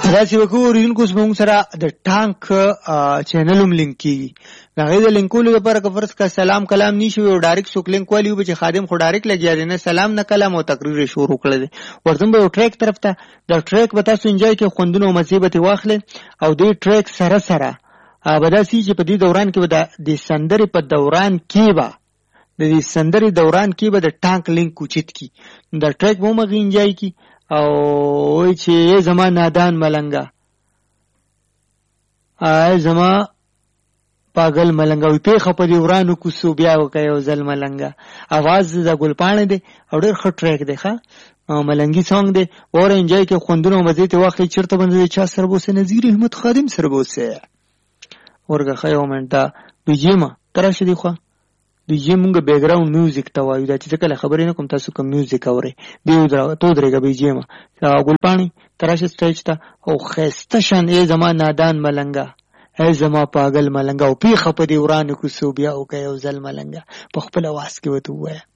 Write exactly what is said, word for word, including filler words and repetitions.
دا چې وکړو ریونکو زموږ سره د ټانک چینل هم لینک کیږي. هغه د لینکولو لپاره که فرض کا سلام کلام نشي او ډایرکټ څوک لینک والی و چې خادم خو ډایرکټ لګیا دی نه سلام نه کلام او تقریر شروع کړل دي ورته به ټریک طرف ته د ټریک به تاسو انجوای کې خوندونه او مصیبت واخلې او د ټریک سره سره به داسې چې په دې دوران کې به د سندرې په دوران کې به د دې سندرې دوران کې به د ټانک لینک کوچیت کی د ټریک به مغه انجوای کی او وای چې زما نادان ملنګا ا زما پاگل ملنګا وي پیخه په دی ورانو کوسو بیا وکي او زل ملنګا आवाज د ګلپانه دی او ډېر ښه ټریک دی ښا ملنګي سونګ دی اور انجوای کې خوندونه مزه ته واخلي چیرته باندې چا سره بوسه نذیر احمد خادم سره بوسه ورګه خیو منټه بجیما ترشه دی خو بجې مونږ بیک گراوند میوزیک ته وایو دا چې کله خبرې نه کوم تاسو کوم میوزیک اورئ دیو درا تو درېګه بجېما ګلپانی ترشه سټیج ته او خسته شان ای زما نادان ملنګا ای زما پاگل ملنګا او پیخه په دی ورانو کو سو بیا او کوي او زل ملنګا په خپل واس کې وته وای